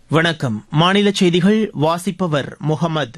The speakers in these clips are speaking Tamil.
வணக்கம். மாநில செய்திகள் வாசிப்பவர் முகமது.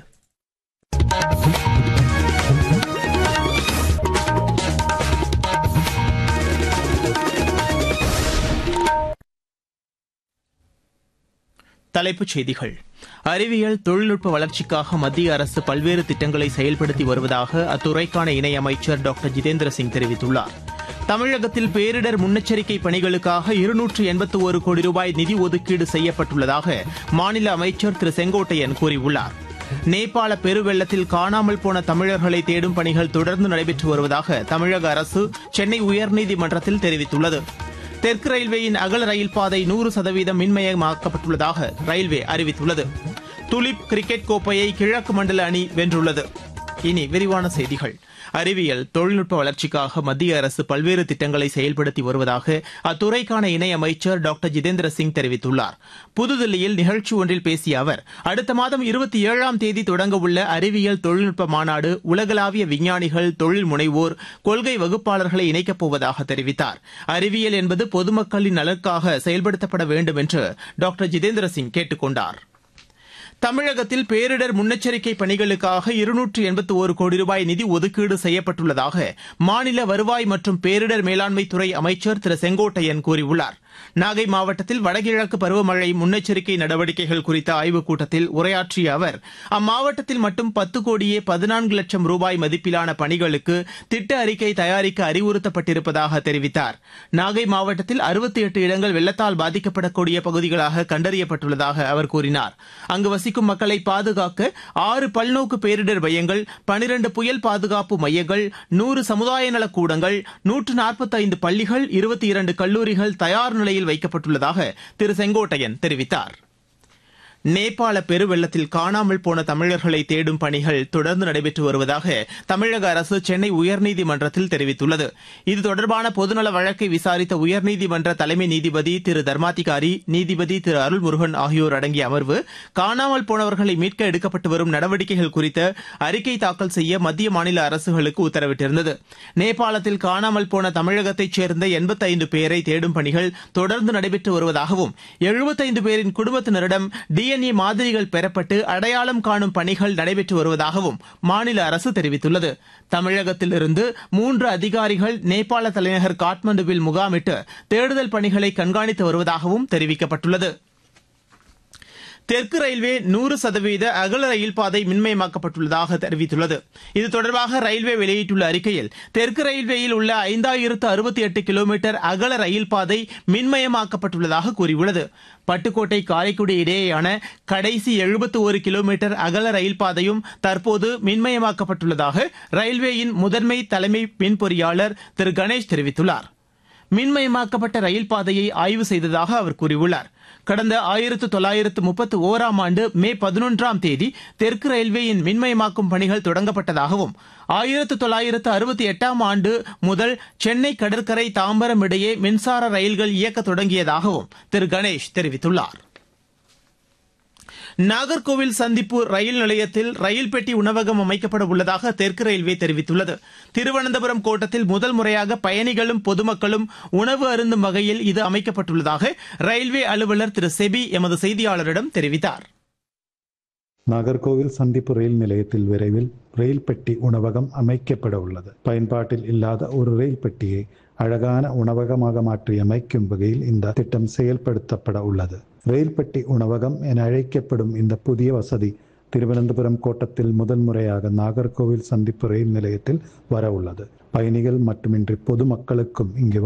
தலைப்புச் செய்திகள். அறிவியல் தொழில்நுட்ப வளர்ச்சிக்காக மத்திய அரசு பல்வேறு திட்டங்களை செயல்படுத்தி வருவதாக அத்துறைக்கான இணையமைச்சர் டாக்டர் ஜிதேந்திர சிங் தெரிவித்துள்ளார். தமிழகத்தில் பேரிடர் முன்னெச்சரிக்கை பணிகளுக்காக 281 கோடி ரூபாய் நிதி ஒதுக்கீடு செய்யப்பட்டுள்ளதாக மாநில அமைச்சர் திரு செங்கோட்டையன் கூறியுள்ளார். நேபாள பெருவெள்ளத்தில் காணாமல் போன தமிழர்களை தேடும் பணிகள் தொடர்ந்து நடைபெற்று வருவதாக தமிழக அரசு சென்னை உயர்நீதிமன்றத்தில் தெரிவித்துள்ளது. தெற்கு ரயில்வேயின் அகல ரயில் பாதை 100% மின்மயமாக்கப்பட்டுள்ளதாக ரயில்வே அறிவித்துள்ளது. துலிப் கிரிக்கெட் கோப்பையை கிழக்கு மண்டல அணி வென்றுள்ளது. இனி விரிவான செய்திகள். அறிவியல் தொழில்நுட்ப வளர்ச்சிக்காக மத்திய அரசு பல்வேறு திட்டங்களை செயல்படுத்தி வருவதாக அத்துறைக்கான இணையமைச்சர் டாக்டர் ஜிதேந்திர சிங் தெரிவித்துள்ளார். புதுதில்லியில் நிகழ்ச்சி ஒன்றில் பேசிய அவர், அடுத்த மாதம் 27ஆம் தேதி தொடங்கவுள்ள அறிவியல் தொழில்நுட்ப மாநாடு உலகளாவிய விஞ்ஞானிகள், தொழில் முனைவோர், கொள்கை வகுப்பாளர்களை இணைக்கப் போவதாக தெரிவித்தார். அறிவியல் என்பது பொதுமக்களின் நலனுக்காக செயல்படுத்தப்பட வேண்டும் என்று டாக்டர் ஜிதேந்திர சிங் கேட்டுக் கொண்டார். தமிழகத்தில் பேரிடர் முன்னெச்சரிக்கை பணிகளுக்காக 281 கோடி ரூபாய் நிதி ஒதுக்கீடு செய்யப்பட்டுள்ளதாக மாநில வருவாய் மற்றும் பேரிடர் மேலாண்மைத்துறை அமைச்சர் திரு செங்கோட்டையன் கூறியுள்ளார். நாகை மாவட்டத்தில் வடகிழக்கு பருவமழை முன்னெச்சரிக்கை நடவடிக்கைகள் குறித்த ஆய்வுக் கூட்டத்தில் உரையாற்றிய அவர், அம்மாவட்டத்தில் மட்டும் 10 கோடியே 14 லட்சம் ரூபாய் மதிப்பிலான பணிகளுக்கு திட்ட அறிக்கை தயாரிக்க அறிவுறுத்தப்பட்டிருப்பதாக தெரிவித்தார். நாகை மாவட்டத்தில் 68 இடங்கள் வெள்ளத்தால் பாதிக்கப்படக்கூடிய பகுதிகளாக கண்டறியப்பட்டுள்ளதாக அவர் கூறினார். அங்கு வசிக்கும் மக்களை பாதுகாக்க 6 பல்நோக்கு பேரிடர் மையங்கள், 12 புயல் பாதுகாப்பு மையங்கள், 100 சமுதாய நலக் கூடங்கள், 145 பள்ளிகள், 22 கல்லூரிகள் தயார் நிலையில் வைக்கப்பட்டுள்ளதாக திரு செங்கோட்டையன் தெரிவித்தார். நேபாள பெருவெள்ளத்தில் காணாமல் போன தமிழர்களை தேடும் பணிகள் தொடர்ந்து நடைபெற்று வருவதாக தமிழக அரசு சென்னை உயர்நீதிமன்றத்தில் தெரிவித்துள்ளது. இது தொடர்பான பொதுநல வழக்கை விசாரித்த உயர்நீதிமன்ற தலைமை நீதிபதி திரு தர்மாதிகாரி, நீதிபதி திரு அருள்முருகன் ஆகியோர் அடங்கிய அமர்வு, காணாமல் போனவர்களை மீட்க எடுக்கப்பட்டு வரும் நடவடிக்கைகள் குறித்த அறிக்கை தாக்கல் செய்ய மத்திய மாநில அரசுகளுக்கு உத்தரவிட்டிருந்தது. நேபாளத்தில் காணாமல் போன தமிழகத்தைச் சேர்ந்த 85 பேரை தேடும் பணிகள் தொடர்ந்து நடைபெற்று வருவதாகவும், 75 பேரின் குடும்பத்தினரிடம் DNA மாதிரிகள் பெறப்பட்டு அடையாளம் காணும் பணிகள் நடைபெற்று வருவதாகவும் மாநில அரசு தெரிவித்துள்ளது. தமிழகத்திலிருந்து 3 அதிகாரிகள் நேபாள தலைநகர் காட்மண்டுவில் முகாமிட்டு தேடுதல் பணிகளை கண்காணித்து வருவதாகவும் தெரிவிக்கப்பட்டுள்ளது. தெற்கு ரயில்வே 100% அகல ரயில் பாதை மின்மயமாக்கப்பட்டுள்ளதாக தெரிவித்துள்ளது. இது தொடர்பாக ரயில்வே வெளியிட்டுள்ள அறிக்கையில், தெற்கு ரயில்வேயில் உள்ள 5068 கிலோமீட்டர் அகல ரயில் பாதை மின்மயமாக்கப்பட்டுள்ளதாக கூறியுள்ளது. பட்டுக்கோட்டை காரைக்குடி இடையேயான கடைசி 71 கிலோமீட்டர் அகல ரயில் பாதையும் தற்போது மின்மயமாக்கப்பட்டுள்ளதாக ரயில்வேயின் முதன்மை தலைமை மின் பொறியாளர் திரு கணேஷ் தெரிவித்துள்ளார். மின்மயமாக்கப்பட்ட ரயில் பாதையை ஆய்வு செய்ததாக அவர் கூறியுள்ளார். கடந்த 1931ஆம் ஆண்டு மே 11ஆம் தேதி தெற்கு ரயில்வேயின் மின்மயமாக்கும் பணிகள் தொடங்கப்பட்டதாகவும், 1968ஆம் ஆண்டு முதல் சென்னை கடற்கரை தாம்பரம் இடையே மின்சார ரயில்கள் இயக்க தொடங்கியதாகவும் திரு கணேஷ் தெரிவித்துள்ளார். நாகர்கோவில் சந்திப்பு ரயில் நிலையத்தில் ரயில் பெட்டி உணவகம் அமைக்கப்பட உள்ளதாக தெற்கு ரயில்வே தெரிவித்துள்ளது. திருவனந்தபுரம் கோட்டத்தில் முதல் முறையாக பயணிகளும் பொதுமக்களும் உணவு அருந்தும் வகையில் இது அமைக்கப்பட்டுள்ளதாக ரயில்வே அலுவலர் திரு செபி எமது செய்தியாளரிடம் தெரிவித்தார். நாகர்கோவில் சந்திப்பு ரயில் நிலையத்தில் விரைவில் ரயில் பெட்டி உணவகம் அமைக்கப்பட உள்ளது. பயன்பாட்டில் இல்லாத ஒரு ரயில் பெட்டியை அழகான உணவகமாக மாற்றி அமைக்கும் வகையில் இந்த திட்டம் செயல்படுத்தப்பட உள்ளது. ரயில் பெட்டி உணவகம் என அழைக்கப்படும் இந்த புதிய வசதி திருவனந்தபுரம் கோட்டத்தில் முதல் முறையாக நாகர்கோவில் சந்திப்பு ரயில் நிலையத்தில் வர உள்ளது. பயணிகள் மட்டுமின்றி பொதுமக்களுக்கும் இங்கு